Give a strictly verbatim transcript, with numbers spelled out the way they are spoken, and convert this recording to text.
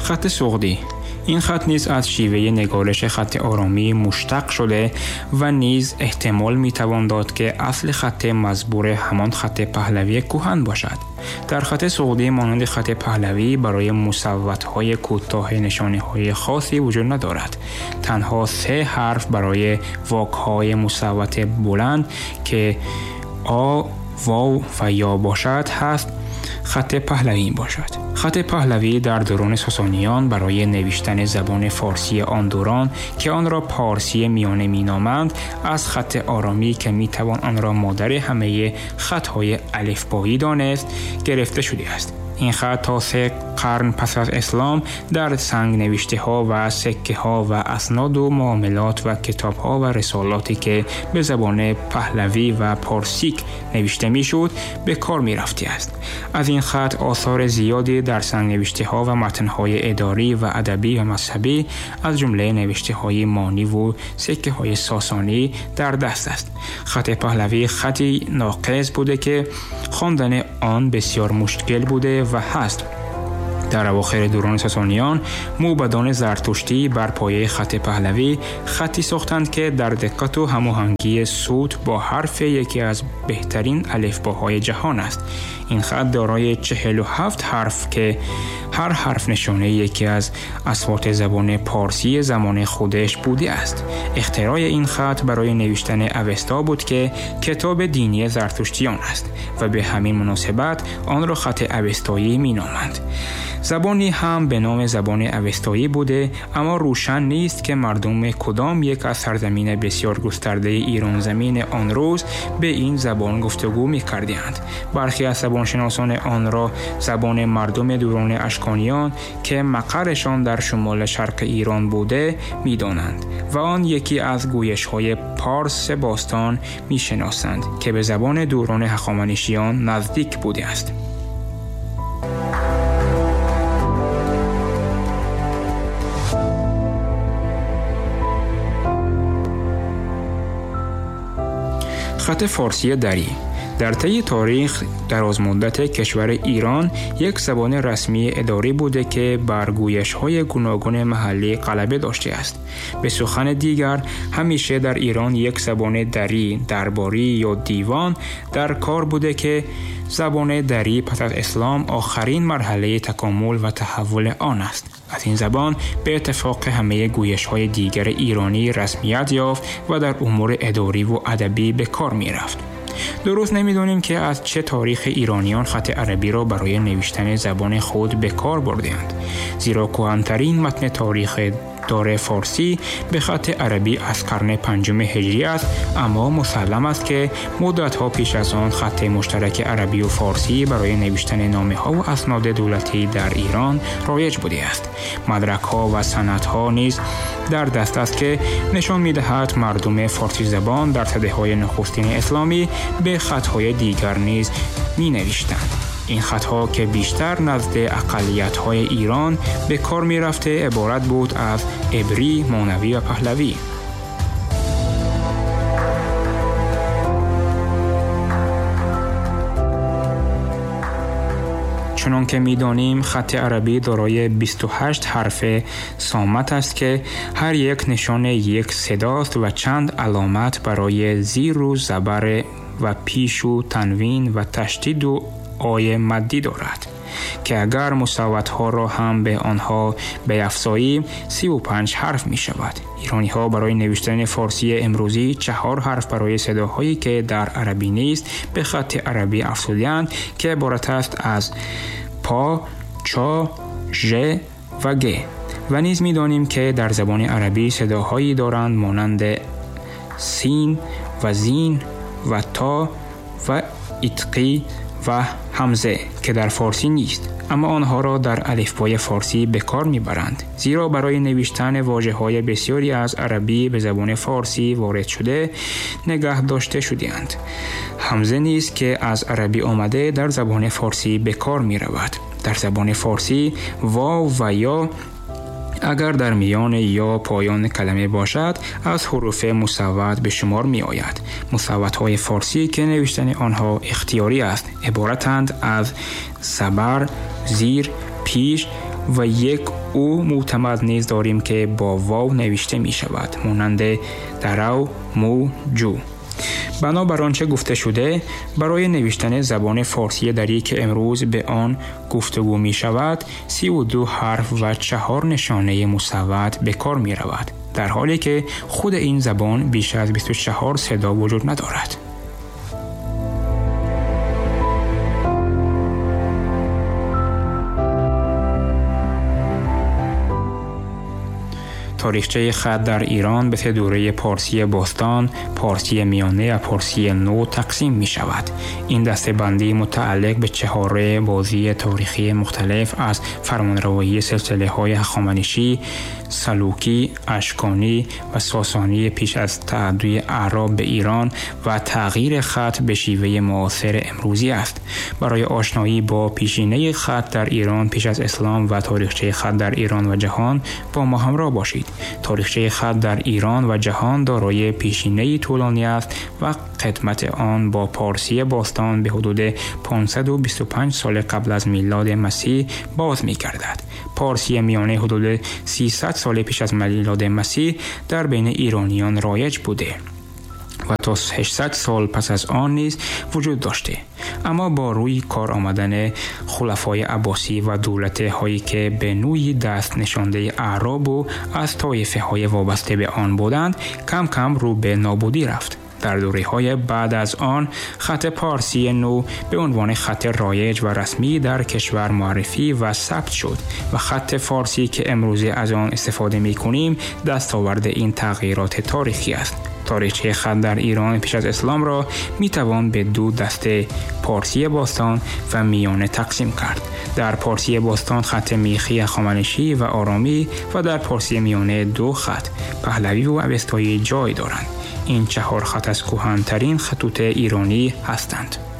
خط سغدی. این خط نیز از شیوه نگارش خط آرامی مشتق شده و نیز احتمال میتوان داد که اصل خط مزبور همان خط پهلوی کهن باشد. در خط سغدی مانند خط پهلوی برای مصوت‌های کوتاه نشانه‌های خاصی وجود ندارد. تنها سه حرف برای واک‌های مصوت بلند که آ، واو و یا باشد هست خط پهلوی باشد. خط پهلوی در دوران ساسانیان برای نوشتن زبان فارسی آن دوران که آن را پارسی میانه مینامند از خط آرامی که میتوان آن را مادر همه خطهای الفبایی دانست گرفته شده است. این خط تا سه قرن پس از اسلام در سنگ نوشته ها و سکه ها و اسناد و معاملات و کتاب ها و رسالاتی که به زبان پهلوی و پارسیک نوشته می شد به کار می رفته است. از این خط آثار زیادی در سنگ نوشته ها و متن های اداری و ادبی و مذهبی از جمله نوشته های مانی و سکه های ساسانی در دست است. خط پهلوی خطی ناقص بوده که خواندن آن بسیار مشکل بوده و هست. در اواخر دوران ساسانیان موبدان زرتشتی بر پایه خط پهلوی خطی ساختند که در دقت و هماهنگی صوت با حرف یکی از بهترین الفباهای جهان است. این خط دارای چهل و هفت حرف که هر حرف نشانه یکی از اصوات زبان پارسی زمان خودش بوده است. اختراع این خط برای نوشتن اوستا بود که کتاب دینی زرتشتیان است و به همین مناسبت آن را خط اوستایی می نامند. زبانی هم به نام زبان اوستایی بوده، اما روشن نیست که مردم کدام یک از سرزمین بسیار گسترده ایران زمین آن روز به این زبان گفتگو می کردند. برخی از زبانشناسان آن را زبان مردم دوران اشکانیان که مقرشان در شمال شرق ایران بوده می دانند و آن یکی از گویش های پارس باستان می شناسند که به زبان دوران هخامنشیان نزدیک بوده است. خط فارسی دری در طی تاریخ دراز مدت کشور ایران یک زبان رسمی اداری بوده که بر گویش‌های گوناگون محلی غلبه داشته است. به سخن دیگر همیشه در ایران یک زبان دری، درباری یا دیوان در کار بوده که زبان دری پس از اسلام آخرین مرحله تکامل و تحول آن است. از این زبان به اتفاق همه گویش‌های دیگر ایرانی رسمیت یافت و در امور اداری و ادبی به کار می‌رفت. درست نمی‌دانیم که از چه تاریخ ایرانیان خط عربی را برای نوشتن زبان خود به کار بردند، زیرا کهن‌ترین متن تاریخ دار فارسی به خط عربی از قرن پنجم هجری است، اما مسلم است که مدت‌ها پیش از آن خط مشترک عربی و فارسی برای نوشتن نامه‌ها و اسناد دولتی در ایران رایج بوده است. مدرک‌ها و سندها نیز در دست است که نشان می‌دهد مردم فارسی زبان در سده‌های نخستین اسلامی به خطهای دیگر نیز می‌نوشتند. این خطها که بیشتر نزد اقلیت‌های ایران به کار می‌رفته عبارت بود از عبری، مانوی و پهلوی. چنان که می‌دانیم خط عربی دارای بیست و هشت حرف صامت است که هر یک نشان یک صداست و چند علامت برای زیر و زبر و پیش و تنوین و تشدید و آیه مدی دارد که اگر مصوت‌ها را هم به آنها بیفزاییم سی و پنج حرف می شود. ایرانی ها برای نوشتن فارسی امروزی چهار حرف برای صداهایی که در عربی نیست به خط عربی افزودند که عبارت است از پا، چا، ژ و گ. و نیز می دانیم که در زبان عربی صداهایی دارند مانند سین و زین و تا و اتقی و همزه که در فارسی نیست، اما آنها را در الفبای فارسی به کار میبرند، زیرا برای نوشتن واژه‌های بسیاری از عربی به زبان فارسی وارد شده نگه داشته شده‌اند. همزه نیست که از عربی آمده در زبان فارسی به کار میرود. در زبان فارسی واو و یا اگر در میان یا پایان کلمه باشد از حروف مصوت به شمار می آید. مصوت‌های فارسی که نوشتن آنها اختیاری است عبارتند از زبر، زیر، پیش و یک او معتمد نیز داریم که با واو نوشته می شود، مانند درو، مو، جو. بنابر آنچه گفته شده، برای نوشتن زبان فارسی دری که امروز به آن گفتگو می شود، سی و دو حرف و چهار نشانه مصوت به کار می رود، در حالی که خود این زبان بیش از بیست و چهار صدا وجود ندارد. تاریخچه خط در ایران به سه دوره پارسی باستان، پارسی میانه و پارسی نو تقسیم می شود. این دسته‌بندی متعلق به چهاره بازی تاریخی مختلف از فرمانروایی سلسله های هخامنشی، سلوکی، اشکانی و ساسانی پیش از تعدی اعراب به ایران و تغییر خط به شیوه معاصر امروزی است. برای آشنایی با پیشینه خط در ایران پیش از اسلام و تاریخچه خط در ایران و جهان با ما همراه باشید. تاریخچه خط در ایران و جهان دارای پیشینه‌ای طولانی است و قدمت آن با پارسی باستان به حدود پانصد و بیست و پنج سال قبل از میلاد مسیح باز می‌گردد. پارسی میانه حدود سیصد سال پیش از میلاد مسیح در بین ایرانیان رایج بوده و تا هشتصد سال پس از آن نیز وجود داشته. اما با روی کار آمدن خلفای عباسی و دولت هایی که به نوعی دست نشانده اعراب و از طایفه های وابسته به آن بودند، کم کم رو به نابودی رفت. در دوره های بعد از آن خط پارسی نو به عنوان خط رایج و رسمی در کشور معرفی و ثبت شد و خط فارسی که امروزه از آن استفاده می کنیم دستاورد این تغییرات تاریخی است. تاریخچه خط در ایران پیش از اسلام را می توان به دو دسته پارسی باستان و میانه تقسیم کرد. در پارسی باستان خط میخی هخامنشی و آرامی و در پارسی میانه دو خط پهلوی و اوستایی جای دارند. این چهار خط از کهن‌ترین خطوط ایرانی هستند.